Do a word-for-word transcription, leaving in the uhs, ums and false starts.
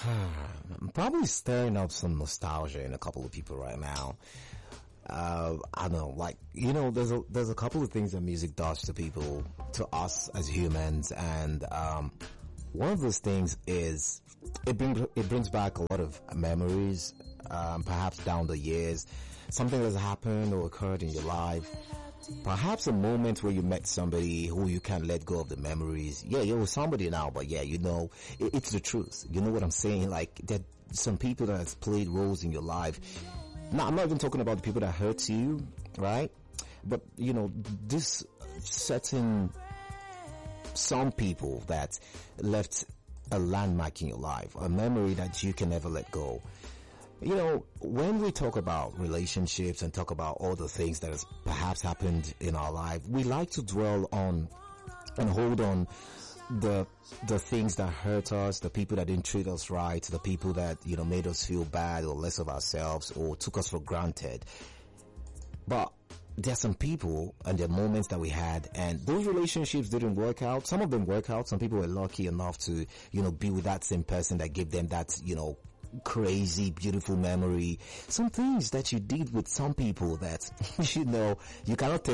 I'm probably stirring up some nostalgia in a couple of people right now. Uh, I don't know, like, you know, there's a, there's a couple of things that music does to people, to us as humans, and, um, one of those things is, it brings, it brings back a lot of memories, um, perhaps down the years, something that's happened or occurred in your life. Perhaps a moment where you met somebody who you can't let go of the memories. Yeah, you're with somebody now, but yeah, you know, it, it's the truth. You know what I'm saying? Like, there some people that has played roles in your life. Now, I'm not even talking about the people that hurt you, right? But, you know, this certain, some people that left a landmark in your life, a memory that you can never let go. You know, when we talk about relationships and talk about all the things that has perhaps happened in our life, we like to dwell on and hold on the the things that hurt us, the people that didn't treat us right, the people that, you know, made us feel bad or less of ourselves or took us for granted. But there are some people and there are moments that we had, and those relationships didn't work out. Some of them work out. Some people were lucky enough to, you know, be with that same person that gave them that, you know, crazy, beautiful memory. Some things that you did with some people that, you know, you cannot take